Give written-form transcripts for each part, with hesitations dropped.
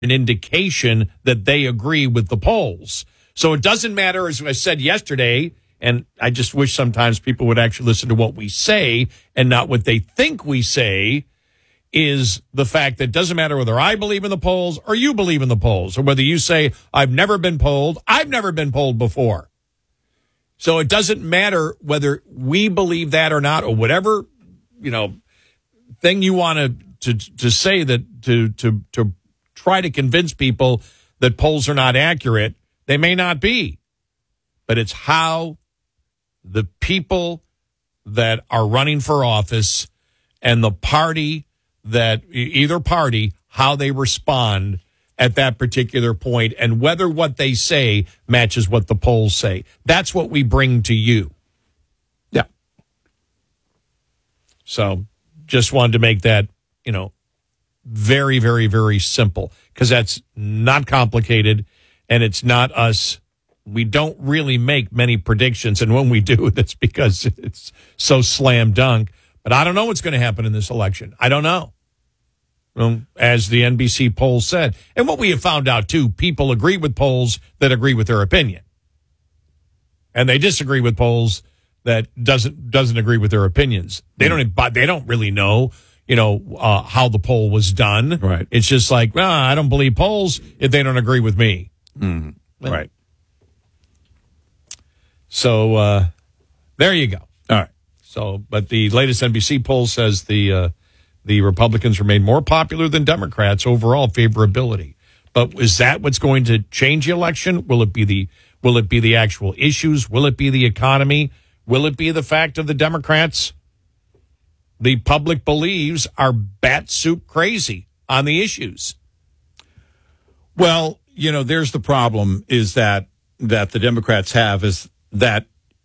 an indication that they agree with the polls. So it doesn't matter, as I said yesterday, and I just wish sometimes people would actually listen to what we say and not what they think we say, is the fact that it doesn't matter whether I believe in the polls or you believe in the polls, or whether you say, I've never been polled, I've never been polled before. So it doesn't matter whether we believe that or not, or whatever, thing you want to say that to try to convince people that polls are not accurate. They may not be, but it's how the people that are running for office and the party that either party, how they respond at that particular point, and whether what they say matches what the polls say. That's what we bring to you. Yeah. So just wanted to make that, very, very, very simple, because that's not complicated, and it's not us. We don't really make many predictions, and when we do, that's because it's so slam dunk. But I don't know what's going to happen in this election. I don't know. As the NBC poll said. And what we have found out, too, people agree with polls that agree with their opinion. And they disagree with polls that doesn't agree with their opinions. They don't really know, how the poll was done. Right. It's just like, I don't believe polls if they don't agree with me. Mm-hmm. Right. So there you go. All right. So, but the latest NBC poll says the Republicans remain more popular than Democrats overall favorability. But is that what's going to change the election? Will it be the actual issues? Will it be the economy? Will it be the fact of the Democrats? The public believes are bat soup crazy on the issues. Well, there's the problem is that the Democrats have is that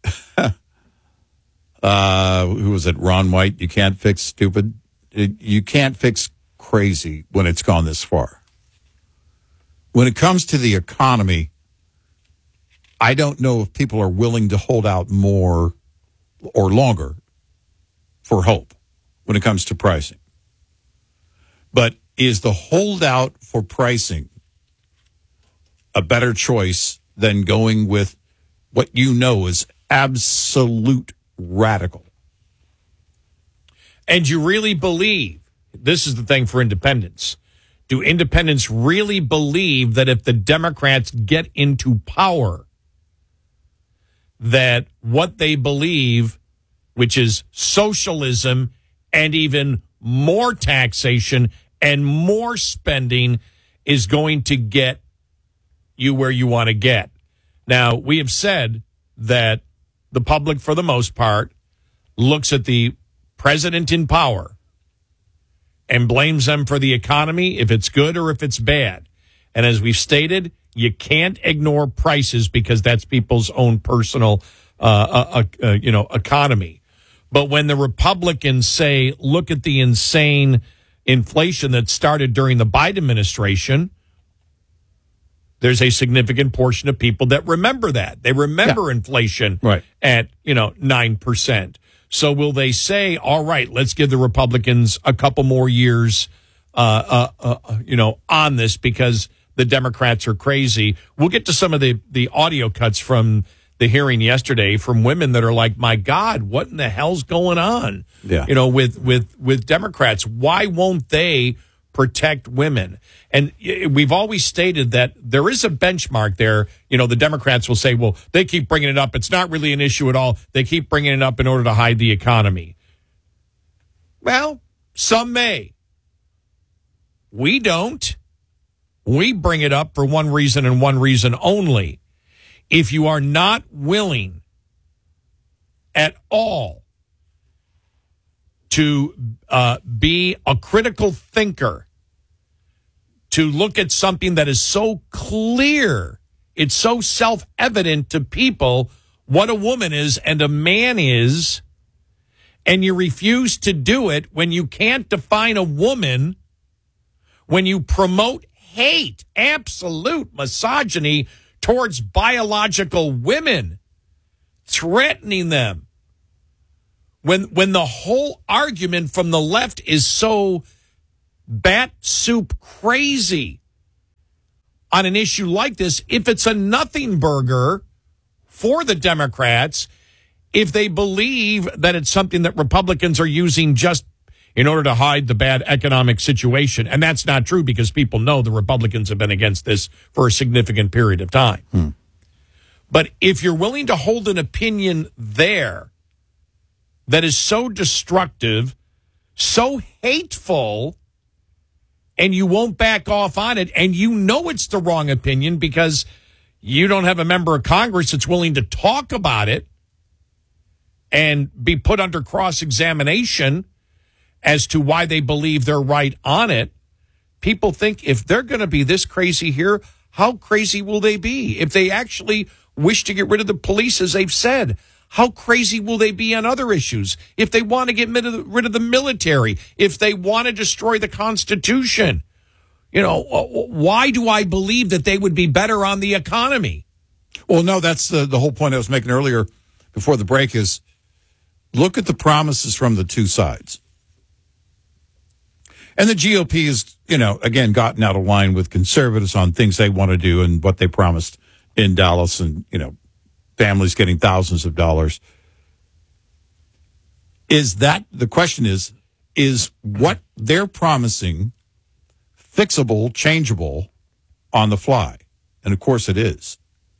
who was it? Ron White. You can't fix stupid. You can't fix crazy when it's gone this far. When it comes to the economy, I don't know if people are willing to hold out more or longer for hope when it comes to pricing. But is the holdout for pricing a better choice than going with what is absolute radical? And you really believe, this is the thing for independents, do independents really believe that if the Democrats get into power, that what they believe, which is socialism and even more taxation and more spending, is going to get you where you want to get? Now, we have said that the public, for the most part, looks at the president in power and blames them for the economy, if it's good or if it's bad. And as we've stated, you can't ignore prices because that's people's own personal, economy. But when the Republicans say, look at the insane inflation that started during the Biden administration, there's a significant portion of people that remember that. They remember inflation at, 9%. So will they say, all right, let's give the Republicans a couple more years, on this because the Democrats are crazy? We'll get to some of the audio cuts from the hearing yesterday from women that are like, my God, what in the hell's going on? Yeah. With Democrats, why won't they protect women? And we've always stated that there is a benchmark there. The Democrats will say, well, they keep bringing it up. It's not really an issue at all. They keep bringing it up in order to hide the economy. Well, some may. We don't. We bring it up for one reason and one reason only. If you are not willing at all to be a critical thinker, to look at something that is so clear, it's so self-evident to people what a woman is and a man is, and you refuse to do it when you can't define a woman, when you promote hate, absolute misogyny towards biological women, threatening them, when the whole argument from the left is so bat soup crazy on an issue like this if it's a nothing burger for the Democrats, if they believe that it's something that Republicans are using just in order to hide the bad economic situation. And that's not true because people know the Republicans have been against this for a significant period of time. But if you're willing to hold an opinion there that is so destructive, so hateful, and you won't back off on it, and you know it's the wrong opinion because you don't have a member of Congress that's willing to talk about it and be put under cross-examination as to why they believe they're right on it, people think if they're going to be this crazy here, how crazy will they be? If they actually wish to get rid of the police, as they've said, how crazy will they be on other issues? If they want to get rid of the military, if they want to destroy the Constitution, why do I believe that they would be better on the economy? Well, no, that's the whole point I was making earlier before the break is look at the promises from the two sides. And the GOP has, again, gotten out of line with conservatives on things they want to do and what they promised in Dallas and, families getting thousands of dollars. The question is what they're promising fixable, changeable on the fly? And of course it is.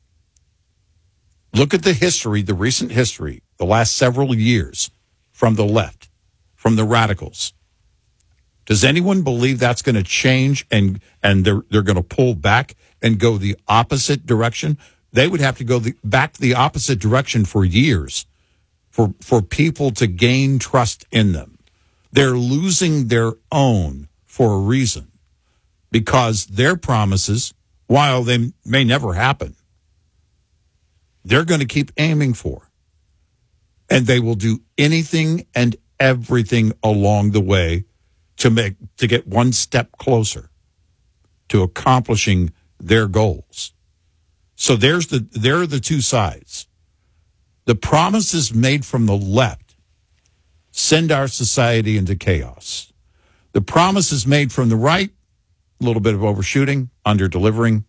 Look at the history, the recent history, the last several years from the left, from the radicals. Does anyone believe that's going to change and they're going to pull back and go the opposite direction? They would have to go back the opposite direction for years for people to gain trust in them. They're losing their own for a reason because their promises, while they may never happen, they're going to keep aiming for. And they will do anything and everything along the way to get one step closer to accomplishing their goals. So there are the two sides. The promises made from the left send our society into chaos. The promises made from the right, a little bit of overshooting, under-delivering,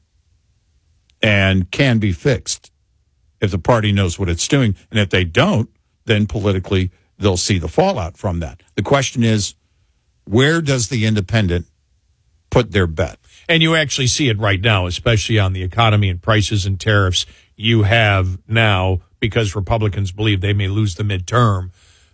and can be fixed if the party knows what it's doing. And if they don't, then politically they'll see the fallout from that. The question is, where does the independent put their bet? And you actually see it right now, especially on the economy and prices and tariffs. You have now, because Republicans believe they may lose the midterm,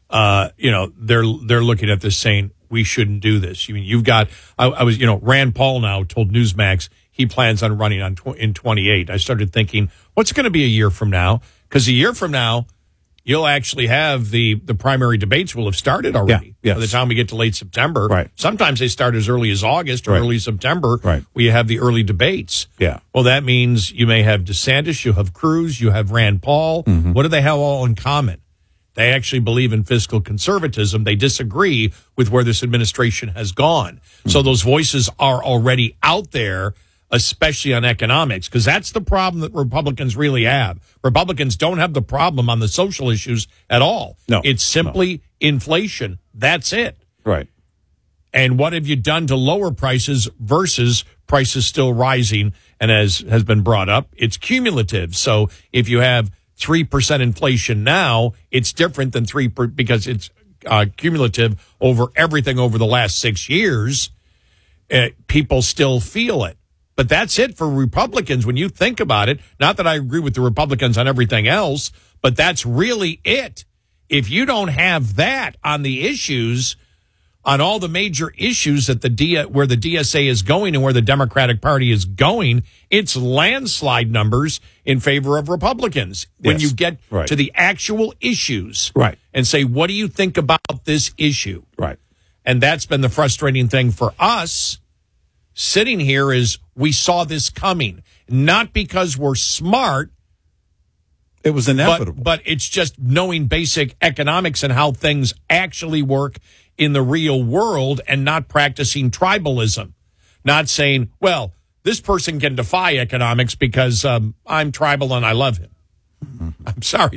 they're looking at this saying, we shouldn't do this. You've got, Rand Paul now told Newsmax he plans on running in 28. I started thinking, what's going to be a year from now? Because a year from now, you'll actually have the primary debates will have started already. Yeah, yes. By the time we get to late September. Right. Sometimes they start as early as August or early September. Right. We have the early debates. Yeah. Well, that means you may have DeSantis, you have Cruz, you have Rand Paul. Mm-hmm. What do they have all in common? They actually believe in fiscal conservatism. They disagree with where this administration has gone. Mm-hmm. So those voices are already out there, especially on economics, because that's the problem that Republicans really have. Republicans don't have the problem on the social issues at all. No. It's simply inflation. That's it. Right. And what have you done to lower prices versus prices still rising? And as has been brought up, it's cumulative. So if you have 3% inflation now, it's different than 3% because it's cumulative over everything over the last 6 years. People still feel it. But that's it for Republicans when you think about it. Not that I agree with the Republicans on everything else, but that's really it. If you don't have that on the issues, on all the major issues that where the DSA is going and where the Democratic Party is going, it's landslide numbers in favor of Republicans. When you get to the actual issues and say, what do you think about this issue? Right. And that's been the frustrating thing for us sitting here is we saw this coming, not because we're smart. It was inevitable. But it's just knowing basic economics and how things actually work in the real world and not practicing tribalism. Not saying, well, this person can defy economics because I'm tribal and I love him. Mm-hmm. I'm sorry,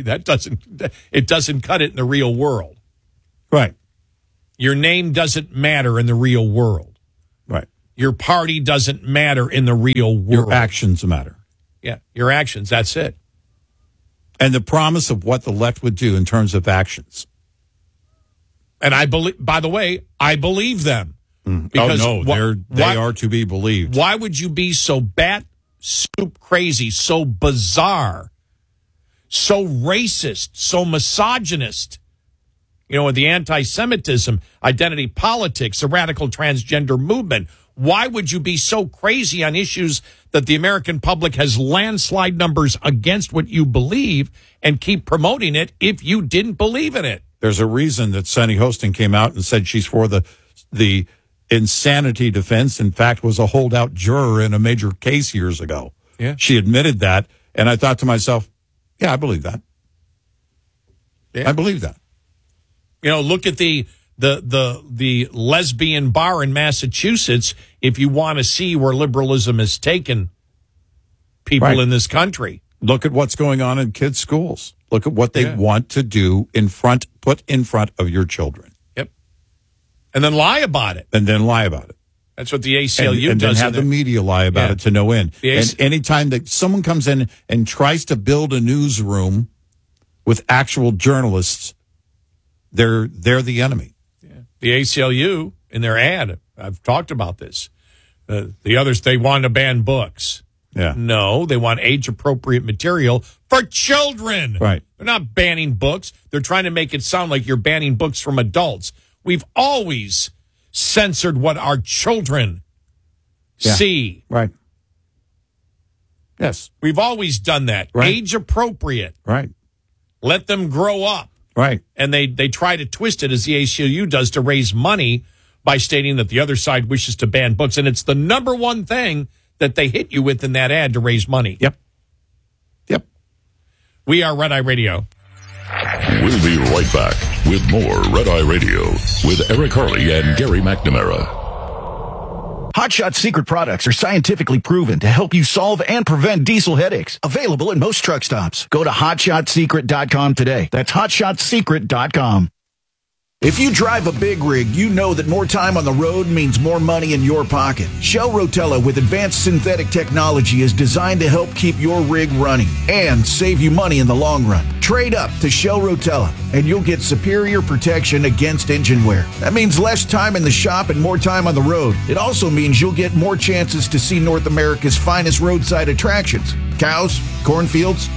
it doesn't cut it in the real world. Right. Your name doesn't matter in the real world. Right. Your party doesn't matter in the real world. Your actions matter. Yeah, your actions. That's it. And the promise of what the left would do in terms of actions. And I believe, by the way, I believe them. Because they are to be believed. Why would you be so bat soup crazy, so bizarre, so racist, so misogynist? You know, with the anti-Semitism, identity politics, the radical transgender movement. Why would you be so crazy on issues that the American public has landslide numbers against what you believe and keep promoting it if you didn't believe in it? There's a reason that Sunny Hostin came out and said she's for the insanity defense. In fact, was a holdout juror in a major case years ago. Yeah. She admitted that. And I thought to myself, yeah, I believe that. Yeah. I believe that. You know, look at the lesbian bar in Massachusetts if you want to see where liberalism has taken people in this country. Look at what's going on in kids' schools. Look at what they want to do put in front of your children. Yep. And then lie about it. That's what the ACLU and does. And have the media lie about it to no end. And anytime that someone comes in and tries to build a newsroom with actual journalists, they're the enemy. Yeah. The ACLU, in their ad, I've talked about this. The others, they want to ban books. Yeah. No, they want age-appropriate material for children. Right. They're not banning books. They're trying to make it sound like you're banning books from adults. We've always censored what our children see. Right. Yes. We've always done that. Right. Age-appropriate. Right. Let them grow up. Right. And they try to twist it, as the ACLU does, to raise money by stating that the other side wishes to ban books. And it's the number one thing that they hit you with in that ad to raise money. Yep. We are Red Eye Radio. We'll be right back with more Red Eye Radio with Eric Harley and Gary McNamara. Hot Shot Secret products are scientifically proven to help you solve and prevent diesel headaches. Available at most truck stops. Go to HotShotSecret.com today. That's HotShotSecret.com. If you drive a big rig, you know that more time on the road means more money in your pocket. Shell Rotella with advanced synthetic technology is designed to help keep your rig running and save you money in the long run. Trade up to Shell Rotella and you'll get superior protection against engine wear. That means less time in the shop and more time on the road. It also means you'll get more chances to see North America's finest roadside attractions. Cows, cornfields.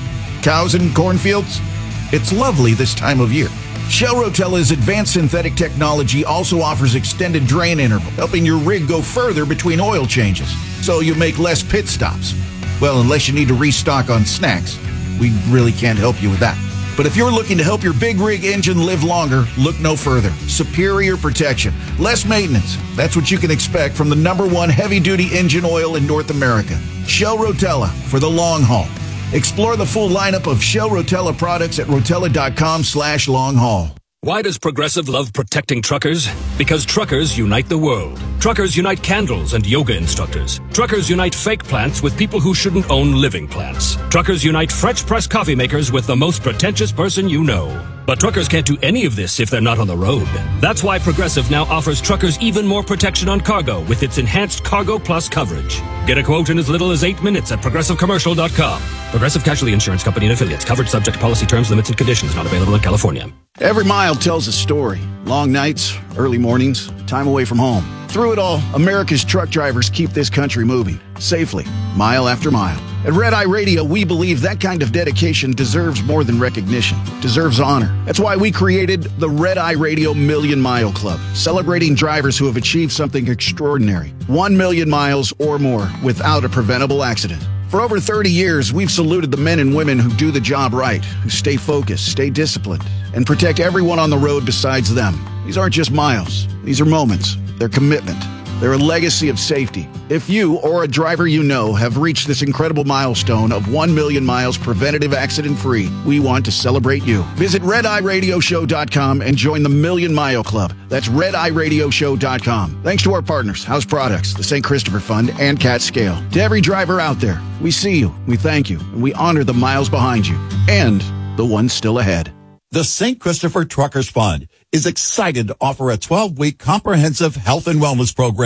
Cows and cornfields. It's lovely this time of year. Shell Rotella's advanced synthetic technology also offers extended drain interval, helping your rig go further between oil changes, so you make less pit stops. Well, unless you need to restock on snacks. We really can't help you with that. But if you're looking to help your big rig engine live longer, look no further. Superior protection, less maintenance. That's what you can expect from the #1 heavy-duty engine oil in North America. Shell Rotella for the long haul. Explore the full lineup of Shell Rotella products at Rotella.com/long haul. Why does Progressive love protecting truckers? Because truckers unite the world. Truckers unite candles and yoga instructors. Truckers unite fake plants with people who shouldn't own living plants. Truckers unite French press coffee makers with the most pretentious person you know. But truckers can't do any of this if they're not on the road. That's why Progressive now offers truckers even more protection on cargo with its enhanced Cargo Plus coverage. Get a quote in as little as 8 minutes at ProgressiveCommercial.com. Progressive Casualty Insurance Company and affiliates. Coverage subject to policy terms, limits, and conditions. Not available in California. Every mile tells a story. Long nights, early mornings, time away from home. Through it all, America's truck drivers keep this country moving, safely, mile after mile. At Red Eye Radio, we believe that kind of dedication deserves more than recognition, deserves honor. That's why we created the Red Eye Radio Million Mile Club, celebrating drivers who have achieved something extraordinary. 1 million miles or more without a preventable accident. For over 30 years, we've saluted the men and women who do the job right, who stay focused, stay disciplined, and protect everyone on the road besides them. These aren't just miles. These are moments. They're commitment. They're a legacy of safety. If you or a driver you know have reached this incredible milestone of 1 million miles preventative accident-free, we want to celebrate you. Visit RedEyeRadioShow.com and join the Million Mile Club. That's RedEyeRadioShow.com. Thanks to our partners, House Products, the St. Christopher Fund, and Cat Scale. To every driver out there, we see you, we thank you, and we honor the miles behind you and the ones still ahead. The St. Christopher Truckers Fund is excited to offer a 12-week comprehensive health and wellness program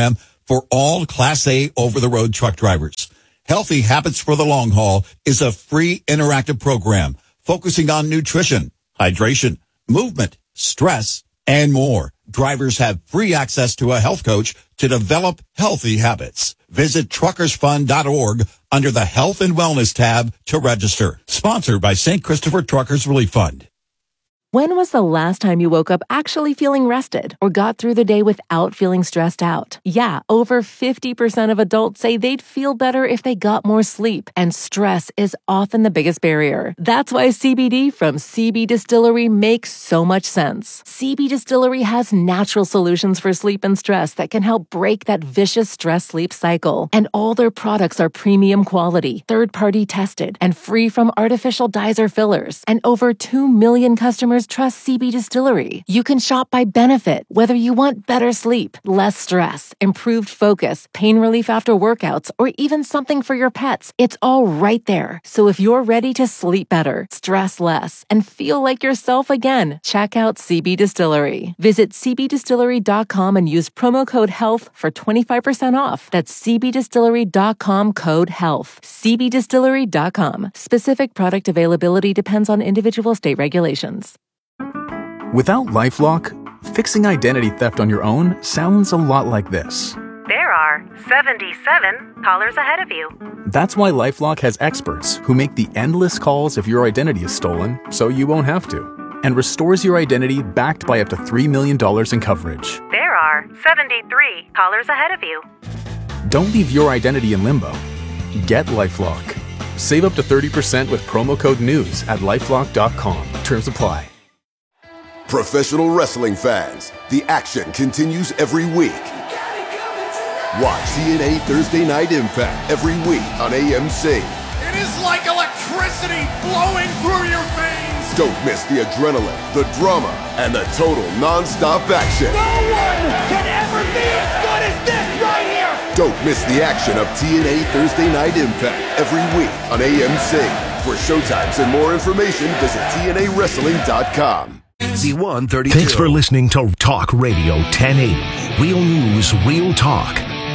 for all Class A over-the-road truck drivers. Healthy Habits for the Long Haul is a free interactive program focusing on nutrition, hydration, movement, stress, and more. Drivers have free access to a health coach to develop healthy habits. Visit truckersfund.org under the Health and Wellness tab to register. Sponsored by St. Christopher Truckers Relief Fund. When was the last time you woke up actually feeling rested or got through the day without feeling stressed out? Yeah, over 50% of adults say they'd feel better if they got more sleep, and stress is often the biggest barrier. That's why CBD from CB Distillery makes so much sense. CB Distillery has natural solutions for sleep and stress that can help break that vicious stress-sleep cycle. And all their products are premium quality, third-party tested, and free from artificial dyes or fillers. And over 2 million customers trust CB Distillery. You can shop by benefit, whether you want better sleep, less stress, improved focus, pain relief after workouts, or even something for your pets. It's all right there. So if you're ready to sleep better, stress less, and feel like yourself again, check out CB Distillery. Visit cbdistillery.com and use promo code HEALTH for 25% off. That's cbdistillery.com code HEALTH. cbdistillery.com. Specific product availability depends on individual state regulations. Without LifeLock, fixing identity theft on your own sounds a lot like this. There are 77 callers ahead of you. That's why LifeLock has experts who make the endless calls if your identity is stolen so you won't have to, and restores your identity backed by up to $3 million in coverage. There are 73 callers ahead of you. Don't leave your identity in limbo. Get LifeLock. Save up to 30% with promo code NEWS at LifeLock.com. Terms apply. Professional wrestling fans, the action continues every week. Watch TNA Thursday Night Impact every week on AMC. It is like electricity flowing through your veins. Don't miss the adrenaline, the drama, and the total non-stop action. No one can ever be as good as this right here. Don't miss the action of TNA Thursday Night Impact every week on AMC. For showtimes and more information, visit TNAWrestling.com. Z132. Thanks for listening to Talk Radio 1080. Real news, real talk.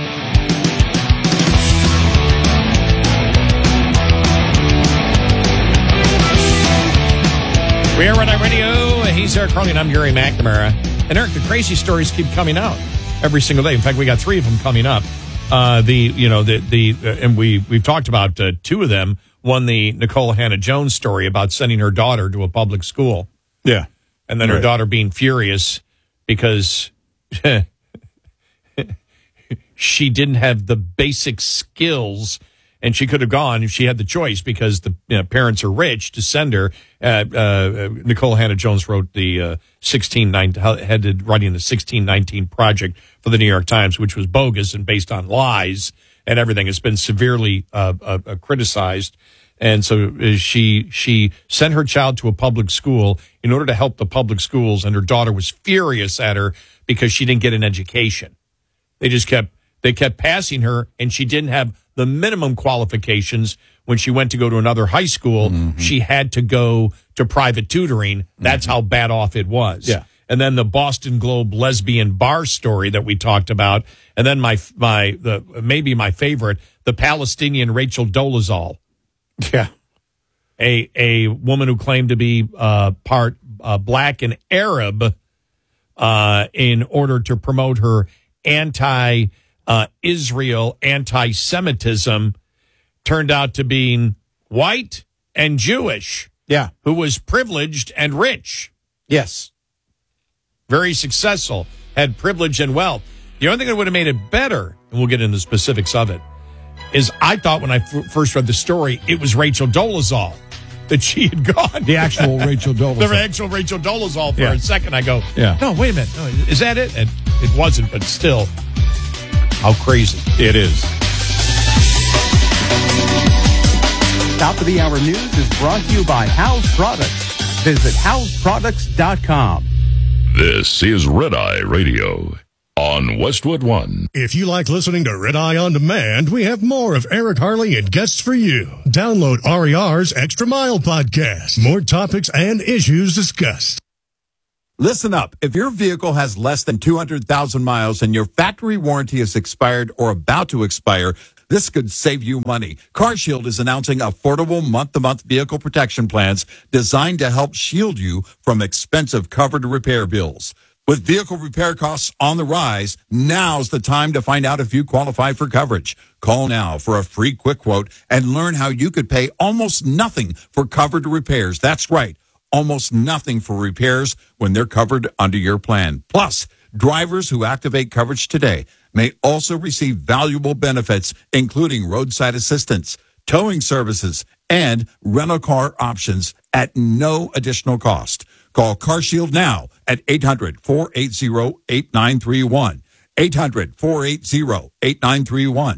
We are Red Eye Radio. He's Eric Carly, and I'm Gary McNamara. And Eric, the crazy stories keep coming out every single day. In fact, we got 3 of them coming up. And we've talked about 2 of them. One, the Nicole Hannah-Jones story about sending her daughter to a public school. Yeah. And then her daughter being furious because she didn't have the basic skills, and she could have gone if she had the choice because the parents are rich to send her. Nicole Hannah-Jones wrote the writing the 1619 Project for the New York Times, which was bogus and based on lies and everything. It's been severely criticized. And so she sent her child to a public school in order to help the public schools, and her daughter was furious at her because she didn't get an education. They kept passing her, and she didn't have the minimum qualifications. When she went to go to another high school, she had to go to private tutoring. That's how bad off it was. Yeah. And then the Boston Globe lesbian bar story that we talked about, and then maybe my favorite, the Palestinian Rachel Dolezal. Yeah. A woman who claimed to be part black and Arab in order to promote her anti-Israel, anti-Semitism, turned out to be white and Jewish. Yeah. Who was privileged and rich. Yes. Very successful, had privilege and wealth. The only thing that would have made it better, and we'll get into the specifics of it, is I thought when I first read the story, it was Rachel Dolezal, that she had gone. The actual Rachel Dolezal. The actual Rachel Dolezal. For a second, I go, yeah. No, wait a minute. No, is that it? And it wasn't, but still, how crazy it is. Top of the Hour News is brought to you by House Products. Visit houseproducts.com. This is Red Eye Radio on Westwood One. If you like listening to Red Eye On Demand, we have more of Eric Harley and guests for you. Download RER's Extra Mile podcast. More topics and issues discussed. Listen up. If your vehicle has less than 200,000 miles and your factory warranty is expired or about to expire, this could save you money. CarShield is announcing affordable month-to-month vehicle protection plans designed to help shield you from expensive covered repair bills. With vehicle repair costs on the rise, now's the time to find out if you qualify for coverage. Call now for a free quick quote and learn how you could pay almost nothing for covered repairs. That's right. Almost nothing for repairs when they're covered under your plan. Plus, drivers who activate coverage today may also receive valuable benefits, including roadside assistance, towing services, and rental car options at no additional cost. Call CarShield now at 800-480-8931. 800-480-8931.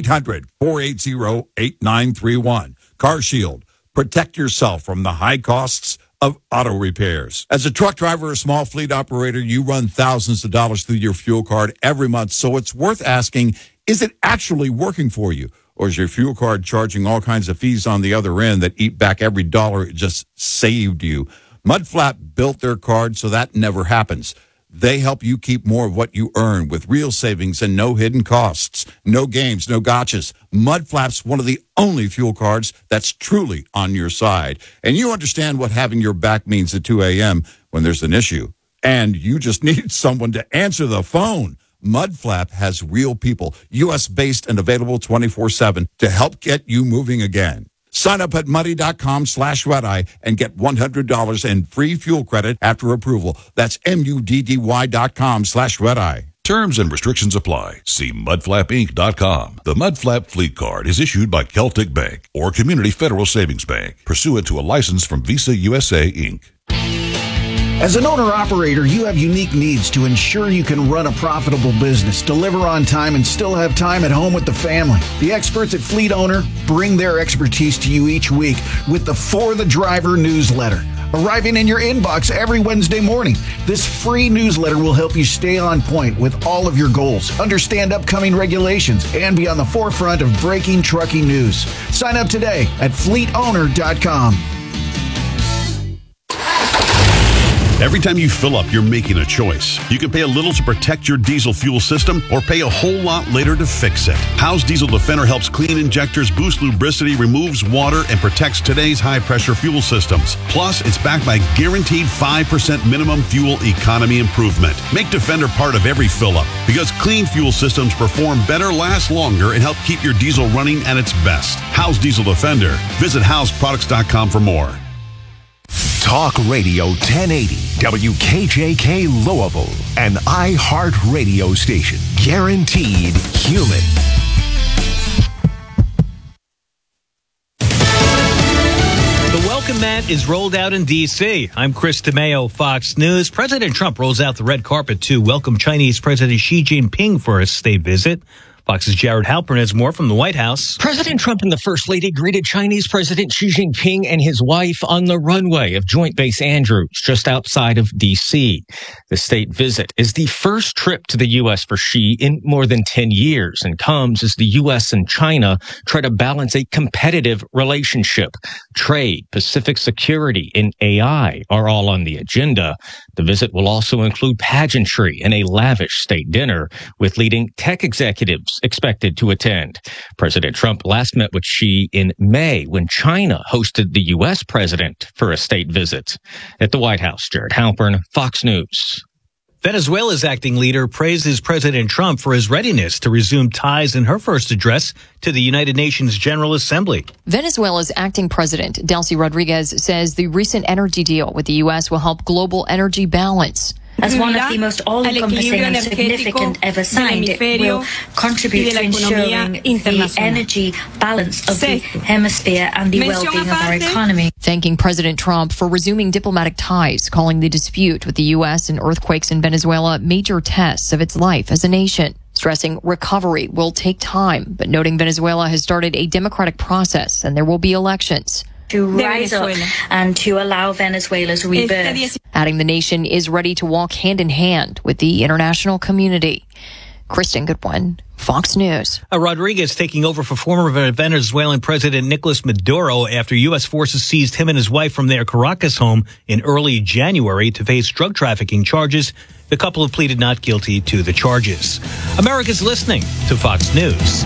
800-480-8931. CarShield. Protect yourself from the high costs of auto repairs. As a truck driver or small fleet operator, you run thousands of dollars through your fuel card every month, so it's worth asking, is it actually working for you? Or is your fuel card charging all kinds of fees on the other end that eat back every dollar it just saved you? Mudflap built their card so that never happens. They help you keep more of what you earn with real savings and no hidden costs. No games, no gotchas. Mudflap's one of the only fuel cards that's truly on your side. And you understand what having your back means at 2 a.m. when there's an issue. And you just need someone to answer the phone. Mudflap has real people, U.S.-based and available 24/7 to help get you moving again. Sign up at muddy.com/redeye and get $100 in free fuel credit after approval. That's MUDDY.com/redeye. Terms and restrictions apply. See mudflapinc.com. The Mudflap Fleet Card is issued by Celtic Bank or Community Federal Savings Bank, pursuant to a license from Visa USA, Inc. As an owner-operator, you have unique needs to ensure you can run a profitable business, deliver on time, and still have time at home with the family. The experts at Fleet Owner bring their expertise to you each week with the For the Driver newsletter, arriving in your inbox every Wednesday morning. This free newsletter will help you stay on point with all of your goals, understand upcoming regulations, and be on the forefront of breaking trucking news. Sign up today at fleetowner.com. Every time you fill up, you're making a choice. You can pay a little to protect your diesel fuel system or pay a whole lot later to fix it. How's Diesel Defender helps clean injectors, boost lubricity, removes water, and protects today's high-pressure fuel systems. Plus, it's backed by guaranteed 5% minimum fuel economy improvement. Make Defender part of every fill-up because clean fuel systems perform better, last longer, and help keep your diesel running at its best. How's Diesel Defender? Visit howsproducts.com for more. Talk Radio 1080, WKJK Louisville, an iHeart radio station. Guaranteed human. The welcome mat is rolled out in D.C. I'm Chris DeMeo, Fox News. President Trump rolls out the red carpet to welcome Chinese President Xi Jinping for a state visit. Fox's Jared Halpern has more from the White House. President Trump and the First Lady greeted Chinese President Xi Jinping and his wife on the runway of Joint Base Andrews, just outside of D.C. The state visit is the first trip to the U.S. for Xi in more than 10 years and comes as the U.S. and China try to balance a competitive relationship. Trade, Pacific security, and AI are all on the agenda. The visit will also include pageantry and a lavish state dinner with leading tech executives expected to attend. President Trump last met with Xi in May when China hosted the U.S. president for a state visit. At the White House, Jared Halpern, Fox News. Venezuela's acting leader praises President Trump for his readiness to resume ties in her first address to the United Nations General Assembly. Venezuela's acting president, Delcy Rodriguez, says the recent energy deal with the U.S. will help global energy balance. As one of the most all-encompassing and significant ever signed, it will contribute to ensuring the energy balance of the hemisphere and the well-being of our economy. Thanking President Trump for resuming diplomatic ties, calling the dispute with the U.S. and earthquakes in Venezuela major tests of its life as a nation. Stressing recovery will take time, but noting Venezuela has started a democratic process and there will be elections. To rise up and to allow Venezuela's rebirth. Adding the nation is ready to walk hand in hand with the international community. Kristen Goodwin, Fox News. Rodriguez taking over for former Venezuelan President Nicolas Maduro after U.S. forces seized him and his wife from their Caracas home in early January to face drug trafficking charges. The couple have pleaded not guilty to the charges. America's listening to Fox News.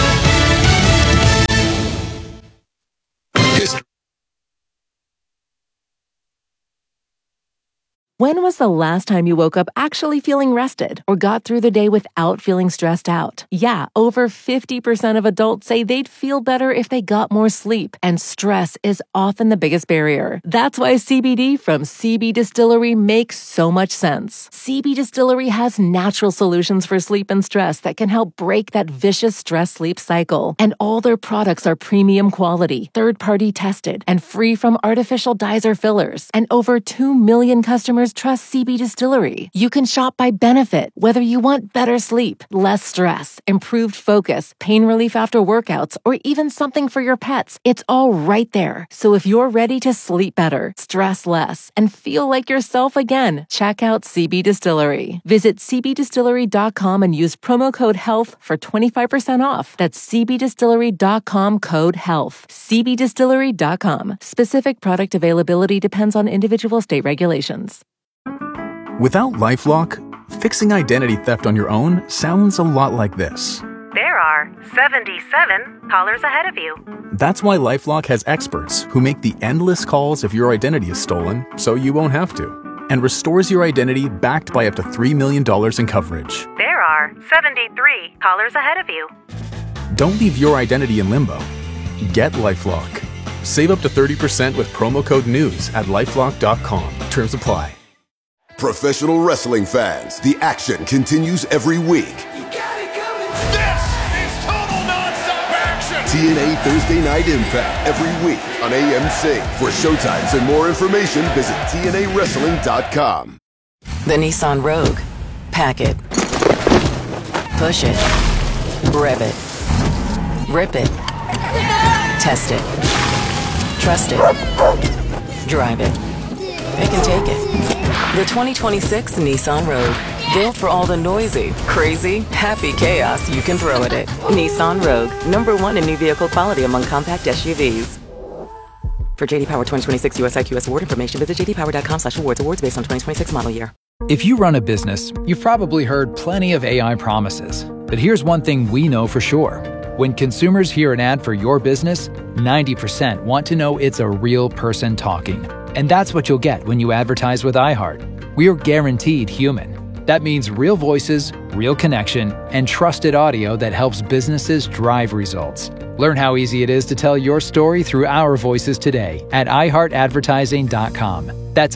When was the last time you woke up actually feeling rested or got through the day without feeling stressed out? Yeah, over 50% of adults say they'd feel better if they got more sleep, and stress is often the biggest barrier. That's why CBD from CB Distillery makes so much sense. CB Distillery has natural solutions for sleep and stress that can help break that vicious stress-sleep cycle. And all their products are premium quality, third-party tested, and free from artificial dyes or fillers. And over 2 million customers trust CB Distillery. You can shop by benefit, whether you want better sleep, less stress, improved focus, pain relief after workouts, or even something for your pets. It's all right there. So if you're ready to sleep better, stress less, and feel like yourself again, check out CB Distillery. Visit cbdistillery.com and use promo code HEALTH for 25% off. That's cbdistillery.com, code HEALTH. cbdistillery.com. Specific product availability depends on individual state regulations. Without LifeLock, fixing identity theft on your own sounds a lot like this. There are 77 callers ahead of you. That's why LifeLock has experts who make the endless calls if your identity is stolen so you won't have to, and restores your identity backed by up to $3 million in coverage. There are 73 callers ahead of you. Don't leave your identity in limbo. Get LifeLock. Save up to 30% with promo code NEWS at LifeLock.com. Terms apply. Professional wrestling fans, the action continues every week. This is total non-stop action! TNA Thursday Night Impact every week on AMC. For showtimes and more information, visit TNAWrestling.com. The Nissan Rogue. Pack it. Push it. Rev it. Rip it. Test it. Trust it. Drive it. It can take it. The 2026 Nissan Rogue. Built for all the noisy, crazy, happy chaos you can throw at it. Nissan Rogue. #1 in new vehicle quality among compact SUVs. For JD Power 2026 US IQS award information, visit jdpower.com/awards. Awards based on 2026 model year. If you run a business, you've probably heard plenty of AI promises. But here's one thing we know for sure. When consumers hear an ad for your business, 90% want to know it's a real person talking. And that's what you'll get when you advertise with iHeart. We're guaranteed human. That means real voices, real connection, and trusted audio that helps businesses drive results. Learn how easy it is to tell your story through our voices today at iHeartAdvertising.com. That's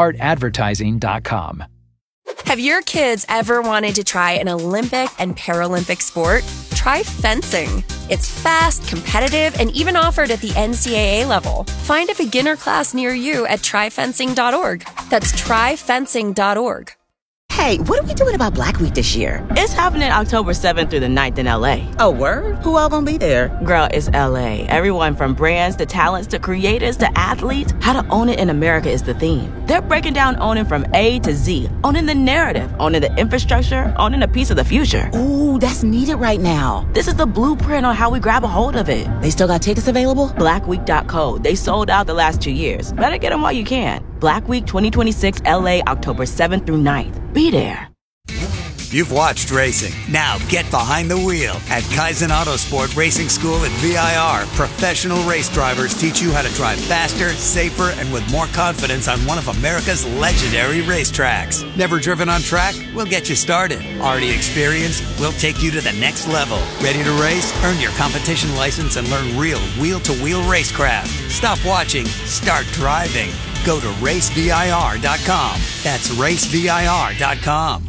iHeartAdvertising.com. Have your kids ever wanted to try an Olympic and Paralympic sport? Try fencing. It's fast, competitive, and even offered at the NCAA level. Find a beginner class near you at tryfencing.org. That's tryfencing.org. Hey, what are we doing about Black Week this year? It's happening October 7th through the 9th in LA. Oh, word? Who all gonna be there? Girl, it's LA. Everyone from brands to talents to creators to athletes. How to own it in America is the theme. They're breaking down owning from A to Z. Owning the narrative, owning the infrastructure, owning a piece of the future. Ooh, that's needed right now. This is the blueprint on how we grab a hold of it. They still got tickets available? Blackweek.co. They sold out the last 2 years. Better get them while you can. Black Week 2026 LA, October 7th through 9th. Be there. You've watched racing. Now get behind the wheel. At Kaizen Autosport Racing School at VIR, professional race drivers teach you how to drive faster, safer, and with more confidence on one of America's legendary racetracks. Never driven on track? We'll get you started. Already experienced? We'll take you to the next level. Ready to race? Earn your competition license and learn real wheel-to-wheel racecraft. Stop watching. Start driving. Go to racevir.com. That's racevir.com.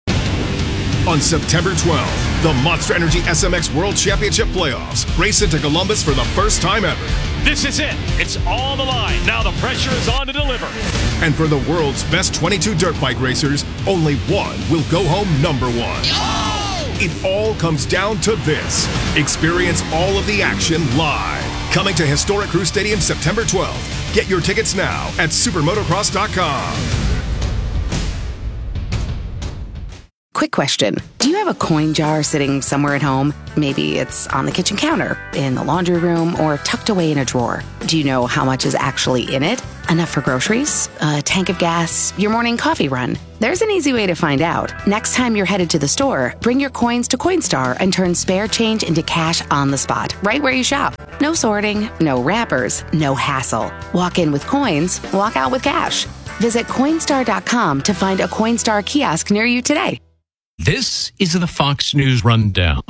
On September 12th, the Monster Energy SMX World Championship Playoffs race into Columbus for the first time ever. This is it. It's all the line. Now the pressure is on to deliver. And for the world's best 22 dirt bike racers, only one will go home #1. Oh! It all comes down to this. Experience all of the action live. Coming to Historic Crew Stadium September 12th. Get your tickets now at supermotocross.com. quick question. Do you have a coin jar sitting somewhere at home? Maybe it's on the kitchen counter, in the laundry room, or tucked away in a drawer. Do you know how much is actually in it? Enough for groceries, a tank of gas, your morning coffee run? There's an easy way to find out. Next time you're headed to the store, bring your coins to Coinstar and turn spare change into cash on the spot, right where you shop. No sorting, no wrappers, no hassle. Walk in with coins, walk out with cash. Visit Coinstar.com to find a Coinstar kiosk near you today. This is the Fox News Rundown.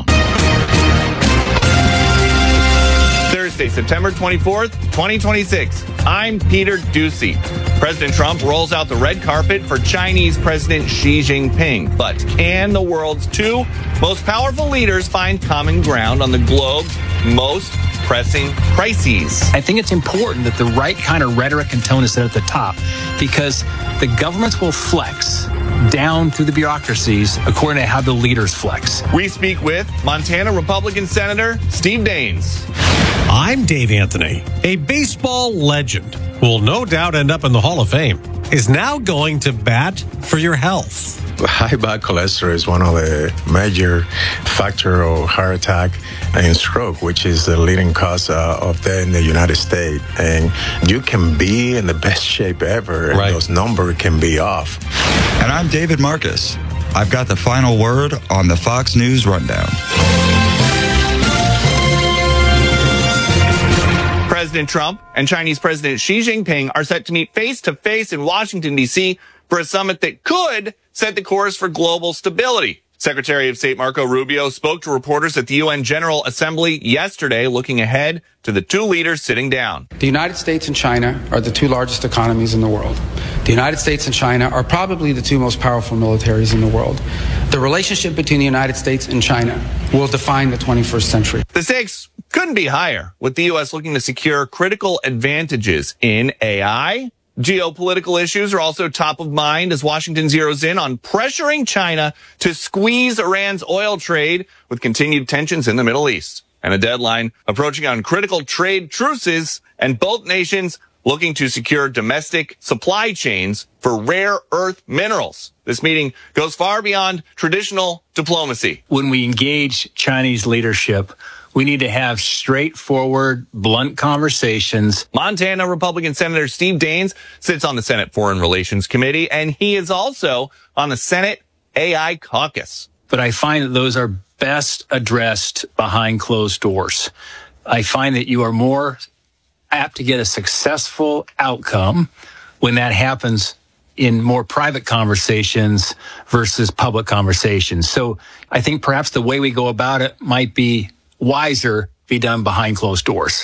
Thursday, September 24th, 2026. I'm Peter Ducey. President Trump rolls out the red carpet for Chinese President Xi Jinping. But can the world's two most powerful leaders find common ground on the globe's most pressing crises? I think it's important that the right kind of rhetoric and tone is set at the top, because the governments will flex down through the bureaucracies according to how the leaders flex. We speak with Montana Republican Senator Steve Daines. I'm Dave Anthony. A baseball legend who will no doubt end up in the Hall of Fame is now going to bat for your health. High bad cholesterol is one of the major factors of heart attack and stroke, which is the leading cause of death in the United States. And you can be in the best shape ever, and those numbers can be off. And I'm David Marcus. I've got the final word on the Fox News Rundown. President Trump and Chinese President Xi Jinping are set to meet face-to-face in Washington, D.C. for a summit that could set the course for global stability. Secretary of State Marco Rubio spoke to reporters at the UN General Assembly yesterday, looking ahead to the two leaders sitting down. The United States and China are the two largest economies in the world. The United States and China are probably the two most powerful militaries in the world. The relationship between the United States and China will define the 21st century. The stakes couldn't be higher, with the U.S. looking to secure critical advantages in AI. Geopolitical issues are also top of mind as Washington zeroes in on pressuring China to squeeze Iran's oil trade with continued tensions in the Middle East. And a deadline approaching on critical trade truces, and both nations looking to secure domestic supply chains for rare earth minerals. This meeting goes far beyond traditional diplomacy. When we engage Chinese leadership, we need to have straightforward, blunt conversations. Montana Republican Senator Steve Daines sits on the Senate Foreign Relations Committee, and he is also on the Senate AI Caucus. But I find that those are best addressed behind closed doors. I find that you are more apt to get a successful outcome when that happens in more private conversations versus public conversations. So I think perhaps the way we go about it might be wiser, be done behind closed doors.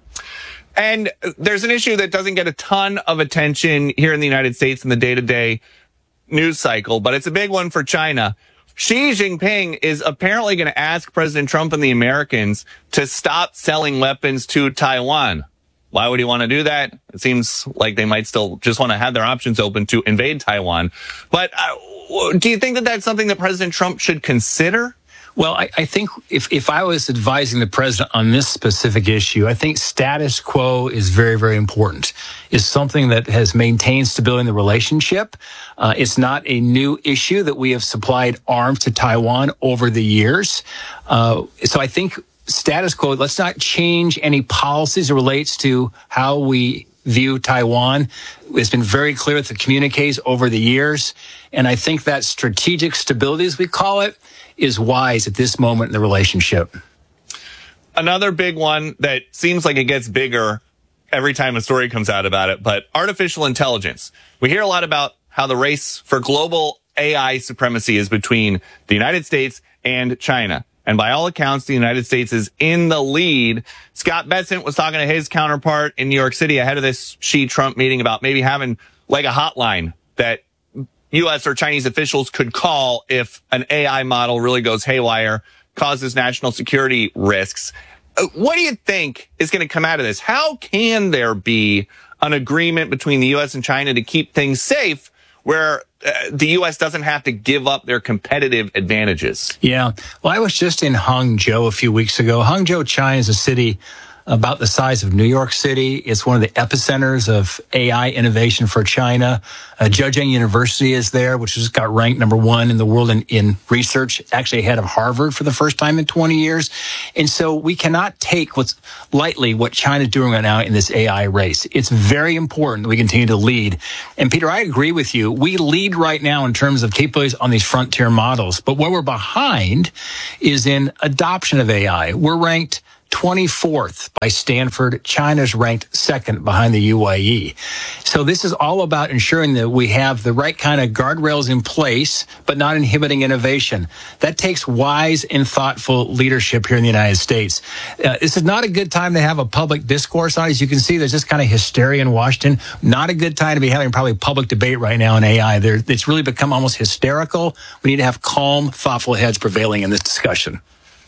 And there's an issue that doesn't get a ton of attention here in the United States in the day-to-day news cycle, but it's a big one for China. Xi Jinping is apparently going to ask President Trump and the Americans to stop selling weapons to Taiwan. Why would he want to do that? It seems like they might still just want to have their options open to invade Taiwan. But do you think that that's something that President Trump should consider? Well, I think if I was advising the president on this specific issue, I think status quo is very, very important. It's something that has maintained stability in the relationship. It's not a new issue that we have supplied arms to Taiwan over the years. So I think status quo, let's not change any policies that relates to how we view Taiwan. It's been very clear with the communiques over the years. And I think that strategic stability, as we call it, is wise at this moment in the relationship. Another big one that seems like it gets bigger every time a story comes out about it, but artificial intelligence. We hear a lot about how the race for global AI supremacy is between the United States and China. And by all accounts, the United States is in the lead. Scott Bessent was talking to his counterpart in New York City ahead of this Xi-Trump meeting about maybe having like a hotline that U.S. or Chinese officials could call if an AI model really goes haywire, causes national security risks. What do you think is going to come out of this? How can there be an agreement between the U.S. and China to keep things safe where the U.S. doesn't have to give up their competitive advantages? Yeah. Well, I was just in Hangzhou a few weeks ago. Hangzhou, China, is a city about the size of New York City. It's one of the epicenters of AI innovation for China. Zhejiang University is there, which has got ranked number 1 in the world in research, actually ahead of Harvard for the first time in 20 years. And so we cannot take what China's doing right now in this AI race. It's very important that we continue to lead. And Peter, I agree with you. We lead right now in terms of capabilities on these frontier models. But where we're behind is in adoption of AI. We're ranked 24th by Stanford. China's ranked 2nd behind the UAE. So this is all about ensuring that we have the right kind of guardrails in place, but not inhibiting innovation. That takes wise and thoughtful leadership here in the United States. This is not a good time to have a public discourse on it. As you can see, there's this kind of hysteria in Washington. Not a good time to be having probably public debate right now on AI. It's really become almost hysterical. We need to have calm, thoughtful heads prevailing in this discussion.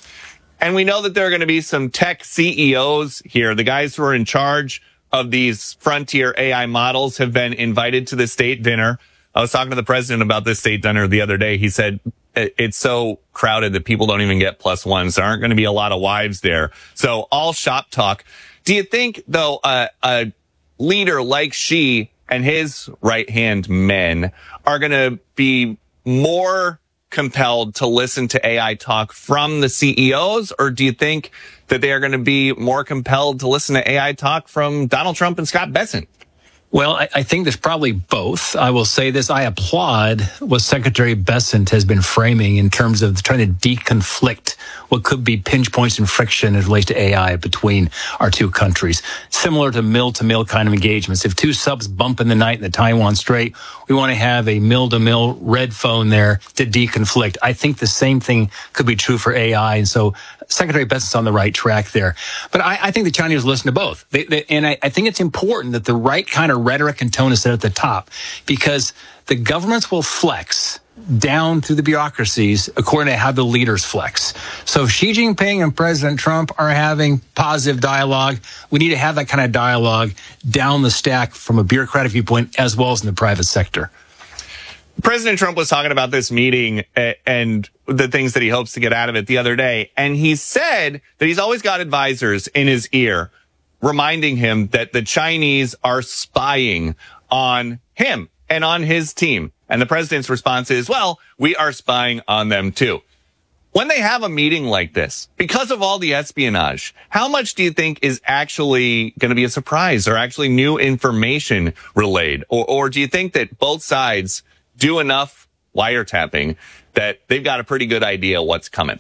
And we know that there are going to be some tech CEOs here. The guys who are in charge of these frontier AI models have been invited to the state dinner. I was talking to the president about this state dinner the other day. He said it's so crowded that people don't even get +1s. There aren't going to be a lot of wives there. So all shop talk. Do you think, though, a leader like Xi and his right-hand men are going to be more compelled to listen to AI talk from the CEOs, or do you think that they are going to be more compelled to listen to AI talk from Donald Trump and Scott Bessent? Well, I think there's probably both. I will say this. I applaud what Secretary Bessent has been framing in terms of trying to deconflict what could be pinch points and friction as it relates to AI between our two countries. Similar to mill-to-mill kind of engagements. If two subs bump in the night in the Taiwan Strait, we want to have a mill-to-mill red phone there to deconflict. I think the same thing could be true for AI. And so Secretary Bessent's on the right track there. But I think the Chinese listen to both. And I think it's important that the right kind of rhetoric and tone is set at the top, because the governments will flex down through the bureaucracies according to how the leaders flex. So if Xi Jinping and President Trump are having positive dialogue, we need to have that kind of dialogue down the stack from a bureaucratic viewpoint as well as in the private sector. President Trump was talking about this meeting and the things that he hopes to get out of it the other day. And he said that he's always got advisors in his ear reminding him that the Chinese are spying on him and on his team. And the president's response is, well, we are spying on them too. When they have a meeting like this, because of all the espionage, how much do you think is actually going to be a surprise or actually new information relayed? Or do you think that both sides do enough wiretapping that they've got a pretty good idea what's coming?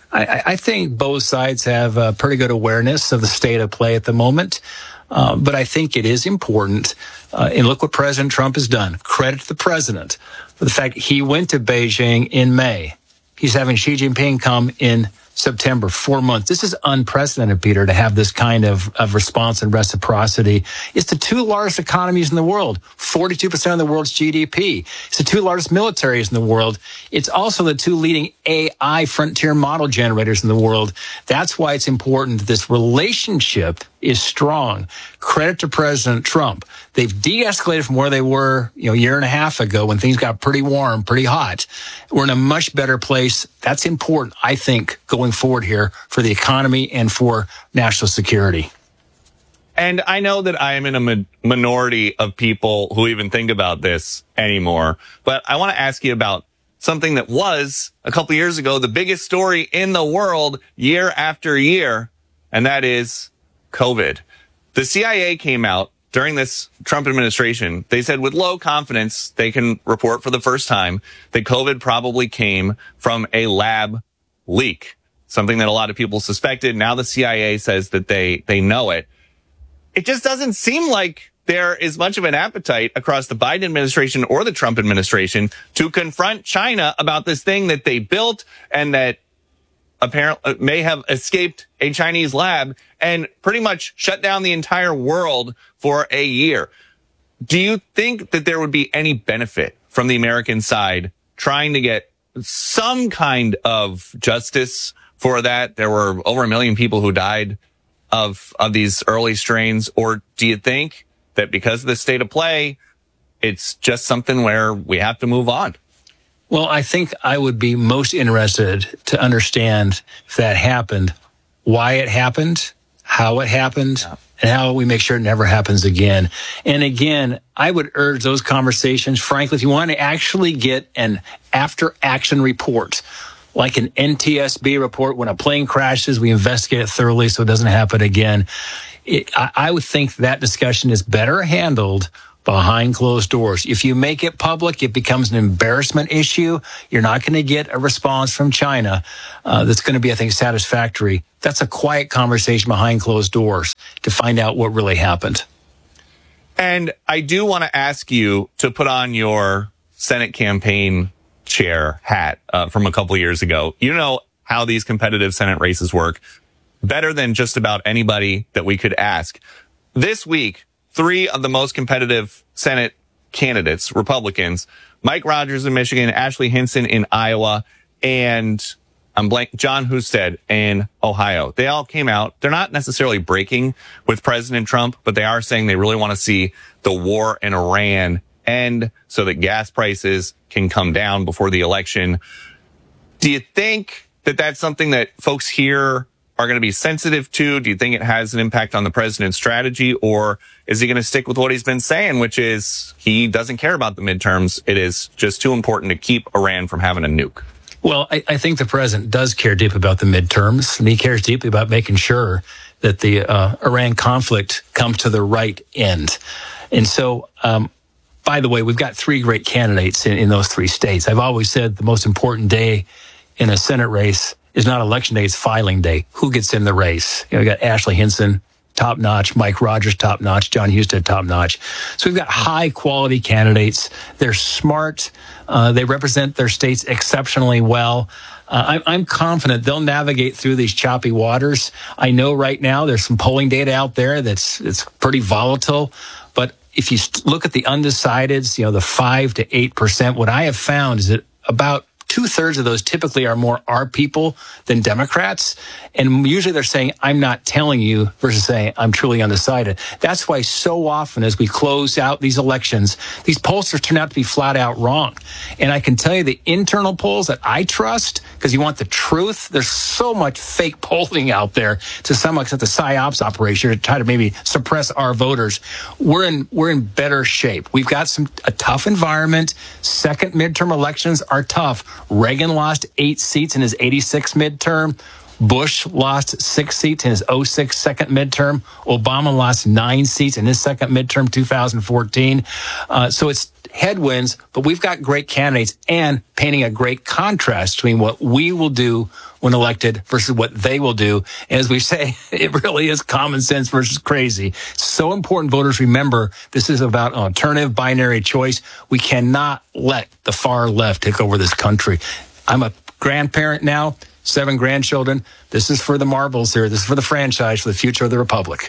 I think both sides have a pretty good awareness of the state of play at the moment. But I think it is important. And look what President Trump has done. Credit to the president for the fact he went to Beijing in May. He's having Xi Jinping come in September, 4 months. This is unprecedented, Peter, to have this kind of response and reciprocity. It's the two largest economies in the world, 42% of the world's GDP. It's the two largest militaries in the world. It's also the two leading AI frontier model generators in the world. That's why it's important that this relationship is strong. Credit to President Trump. They've de-escalated from where they were, a year and a half ago when things got pretty warm, pretty hot. We're in a much better place. That's important, I think, going forward here for the economy and for national security. And I know that I am in a minority of people who even think about this anymore, but I want to ask you about something that was, a couple years ago, the biggest story in the world year after year, and that is COVID. The CIA came out during this Trump administration. They said with low confidence, they can report for the first time that COVID probably came from a lab leak, something that a lot of people suspected. Now the CIA says that they know it. It just doesn't seem like there is much of an appetite across the Biden administration or the Trump administration to confront China about this thing that they built and that apparently may have escaped a Chinese lab and pretty much shut down the entire world for a year. Do you think that there would be any benefit from the American side trying to get some kind of justice for that? There were over 1 million people who died of these early strains. Or do you think that because of the state of play, it's just something where we have to move on? Well, I think I would be most interested to understand if that happened, why it happened, how it happened, and how we make sure it never happens again. And again, I would urge those conversations, frankly, if you want to actually get an after-action report, like an NTSB report, when a plane crashes, we investigate it thoroughly so it doesn't happen again. I would think that discussion is better handled behind closed doors. If you make it public, it becomes an embarrassment issue. You're not going to get a response from China that's going to be, I think, satisfactory. That's a quiet conversation behind closed doors to find out what really happened. And I do want to ask you to put on your Senate campaign chair hat from a couple of years ago. You know how these competitive Senate races work better than just about anybody that we could ask. This week, 3 of the most competitive Senate candidates, Republicans, Mike Rogers in Michigan, Ashley Hinson in Iowa, and John Husted in Ohio. They all came out. They're not necessarily breaking with President Trump, but they are saying they really want to see the war in Iran end so that gas prices can come down before the election. Do you think that that's something that folks here are going to be sensitive to? Do you think it has an impact on the president's strategy, or is he going to stick with what he's been saying, which is he doesn't care about the midterms? It is just too important to keep Iran from having a nuke. Well, I think the president does care deeply about the midterms, and he cares deeply about making sure that the Iran conflict comes to the right end. And so, by the way, we've got 3 great candidates in those 3 states. I've always said the most important day in a Senate race is not election day, it's filing day. Who gets in the race? You know, we got Ashley Hinson, top notch, Mike Rogers, top notch, John Husted, top notch. So we've got high quality candidates. They're smart. They represent their states exceptionally well. I'm confident they'll navigate through these choppy waters. I know right now there's some polling data out there it's pretty volatile, but if you look at the undecideds, you know, the 5 to 8%, what I have found is that about 2/3 of those typically are more our people than Democrats. And usually they're saying, I'm not telling you, versus saying, I'm truly undecided. That's why so often as we close out these elections, these pollsters turn out to be flat out wrong. And I can tell you the internal polls that I trust, because you want the truth, there's so much fake polling out there to some extent, the PSYOPs operation to try to maybe suppress our voters. We're in better shape. We've got a tough environment. Second midterm elections are tough. Reagan lost 8 seats in his 86 midterm. Bush lost 6 seats in his 06 second midterm. Obama lost 9 seats in his second midterm, 2014. So it's headwinds, but we've got great candidates and painting a great contrast between what we will do when elected versus what they will do. And as we say, it really is common sense versus crazy. It's so important voters remember this is about an alternative binary choice. We cannot let the far left take over this country. I'm a grandparent now, 7 grandchildren. This is for the marbles here. This is for the franchise, for the future of the republic.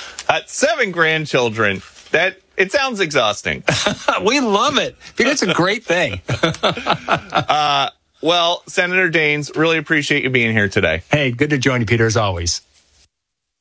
7 grandchildren. It sounds exhausting. We love it. Peter, it's a great thing. Well, Senator Daines, really appreciate you being here today. Hey, good to join you, Peter, as always.